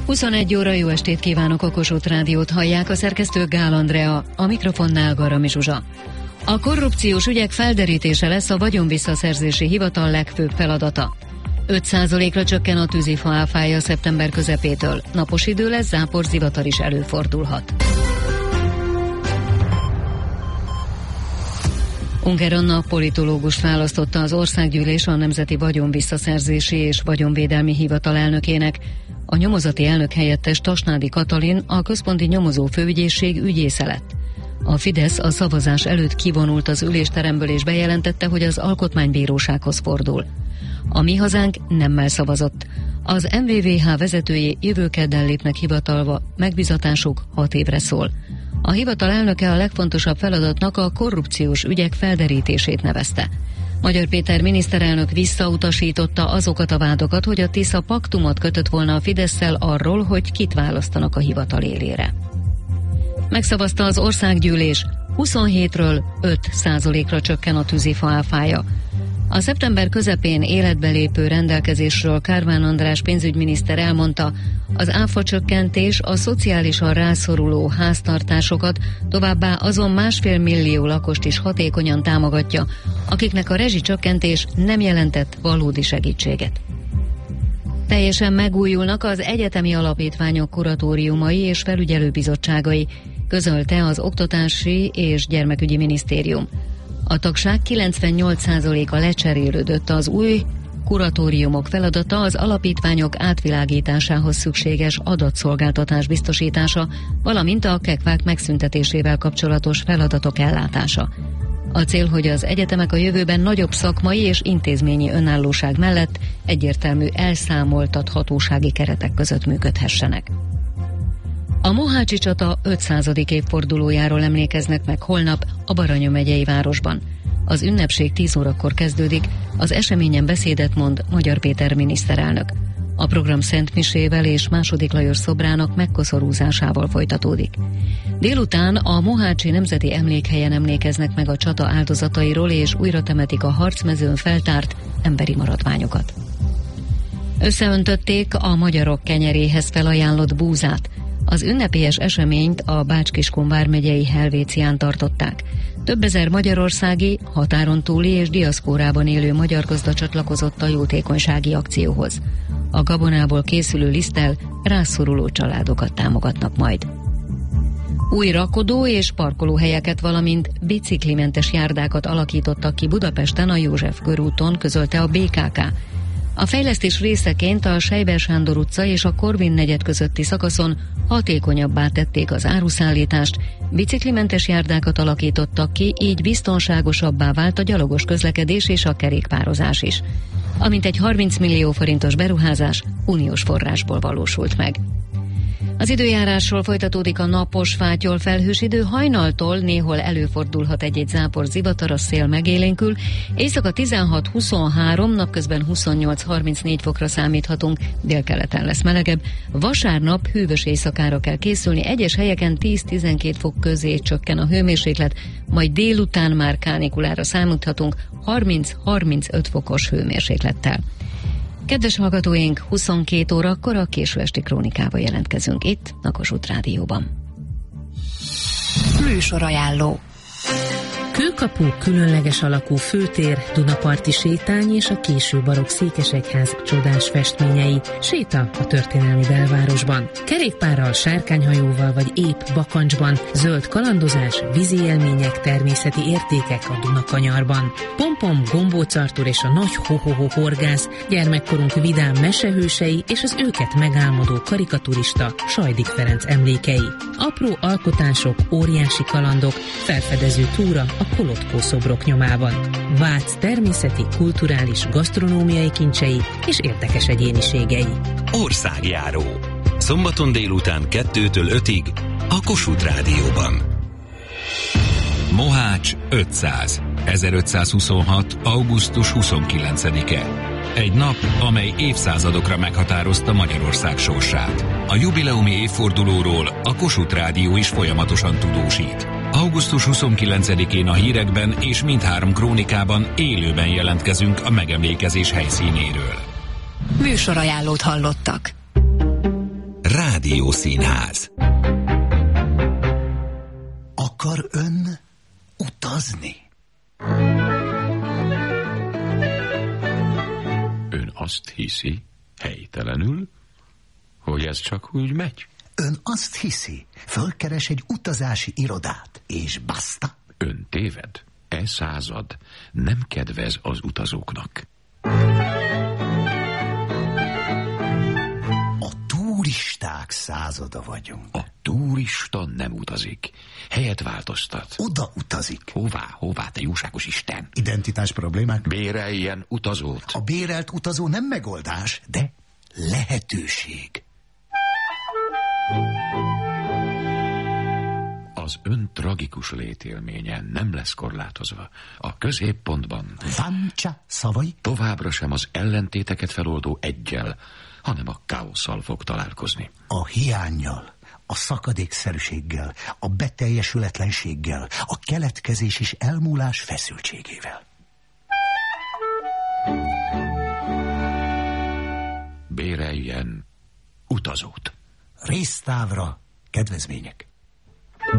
21 óra, jó estét kívánok, a Kossuth Rádiót hallják, a szerkesztő Gál Andrea, a mikrofonnál Garami Zsuzsa. A korrupciós ügyek felderítése lesz a vagyonvisszaszerzési hivatal legfőbb feladata. 5%-ra csökken a tűzifa áfája szeptember közepétől. Napos idő lesz, záporzivatar is előfordulhat. Ungher Anna politológust választotta az Országgyűlés a Nemzeti Vagyonvisszaszerzési és Vagyonvédelmi Hivatal elnökének. A nyomozati elnök helyettes Tasnádi Katalin a Központi Nyomozó Főügyészség ügyésze lett. A Fidesz a szavazás előtt kivonult az ülésteremből és bejelentette, hogy az Alkotmánybírósághoz fordul. A Mi Hazánk nemmel szavazott. Az MVVH vezetői jövő kedden lépnek hivatalba, megbízatásuk 6 évre szól. A hivatal elnöke a legfontosabb feladatnak a korrupciós ügyek felderítését nevezte. Magyar Péter miniszterelnök visszautasította azokat a vádokat, hogy a Tisza paktumot kötött volna a Fidesszel arról, hogy kit választanak a hivatal élére. Megszavazta az Országgyűlés, 27-ről 5%-ra csökken a tűzifa áfája. A szeptember közepén életbe lépő rendelkezésről Kármán András pénzügyminiszter elmondta, az áfa csökkentés a szociálisan rászoruló háztartásokat, továbbá azon 1,5 millió lakost is hatékonyan támogatja, akiknek a rezsicsökkentés nem jelentett valódi segítséget. Teljesen megújulnak az egyetemi alapítványok kuratóriumai és felügyelőbizottságai, közölte az Oktatási és Gyermekügyi Minisztérium. A tagság 98%-a lecserélődött, az új kuratóriumok feladata az alapítványok átvilágításához szükséges adatszolgáltatás biztosítása, valamint a kekvák megszüntetésével kapcsolatos feladatok ellátása. A cél, hogy az egyetemek a jövőben nagyobb szakmai és intézményi önállóság mellett egyértelmű elszámoltathatósági keretek között működhessenek. A Mohácsi csata 500. évfordulójáról emlékeznek meg holnap a Baranya megyei városban. Az ünnepség 10 órakor kezdődik, az eseményen beszédet mond Magyar Péter miniszterelnök. A program Szent Misével és II. Lajos szobrának megkoszorúzásával folytatódik. Délután a Mohácsi Nemzeti Emlékhelyen emlékeznek meg a csata áldozatairól és újra temetik a harcmezőn feltárt emberi maradványokat. Összeöntötték a magyarok kenyeréhez felajánlott búzát. Az ünnepélyes eseményt a Bács-Kiskun vármegyei Helvécián tartották. Több ezer magyarországi, határon túli és diaszpórában élő magyar gazda csatlakozott a jótékonysági akcióhoz. A gabonából készülő liszttel rászoruló családokat támogatnak majd. Új rakodó és parkolóhelyeket, valamint biciklimentes járdákat alakítottak ki Budapesten a József körúton, közölte a BKK. A fejlesztés részeként a Seiber Sándor utca és a Korvin negyed közötti szakaszon hatékonyabbá tették az áruszállítást, biciklimentes járdákat alakítottak ki, így biztonságosabbá vált a gyalogos közlekedés és a kerékpározás is. A mintegy 30 millió forintos beruházás uniós forrásból valósult meg. Az időjárásról folytatódik a napos, fátyol, felhős idő, hajnaltól néhol előfordulhat egy-egy zápor, zivatar, a szél megélénkül, éjszaka 16-23, napközben 28-34 fokra számíthatunk, délkeleten lesz melegebb, vasárnap hűvös éjszakára kell készülni, egyes helyeken 10-12 fok közé csökken a hőmérséklet, majd délután már kánikulára számíthatunk 30-35 fokos hőmérséklettel. Kedves hallgatóink, 22 órakor a késő esti krónikába jelentkezünk itt, a Kossuth Rádióban. Műsorajánló. Kőkapu, különleges alakú főtér, Dunaparti sétány és a késő barokk székesegyház csodás festményei. Séta a történelmi belvárosban. Kerékpárral, sárkányhajóval vagy épp bakancsban. Zöld kalandozás, vízi élmények, természeti értékek a Dunakanyarban. Pompom, Gombóc Artúr és a nagy ho-ho-ho horgász, gyermekkorunk vidám mesehősei és az őket megálmodó karikaturista Sajdik Ferenc emlékei. Apró alkotások, óriási kalandok, felfedező túra a Kolotkó szobrok nyomában. Vác természeti, kulturális, gasztronómiai kincsei és érdekes egyéniségei. Országjáró. Szombaton délután 2-től 5-ig a Kossuth Rádióban. Mohács 500. 1526. augusztus 29-e. Egy nap, amely évszázadokra meghatározta Magyarország sorsát. A jubileumi évfordulóról a Kossuth Rádió is folyamatosan tudósít. Augusztus 29-én a hírekben és mindhárom krónikában élőben jelentkezünk a megemlékezés helyszínéről. Műsorajánlót hallottak. Rádiószínház. Akar ön utazni? Ön azt hiszi, helytelenül, hogy ez csak úgy megy? Ön azt hiszi, fölkeres egy utazási irodát, és basta? Ön téved. E század nem kedvez az utazóknak. A turisták százada vagyunk. A turista nem utazik. Helyet változtat. Oda utazik. Hová, te jóságos Isten? Identitás problémák? Béreljen utazót. A bérelt utazó nem megoldás, de lehetőség. Az ön tragikus létélménye nem lesz korlátozva. A középpontban Vancsa szavai? továbbra sem az ellentéteket feloldó eggyel, hanem a káosszal fog találkozni. A hiánnyal, a szakadékszerűséggel, a beteljesületlenséggel, a keletkezés és elmúlás feszültségével. Béreljen utazót. Résztávra kedvezmények.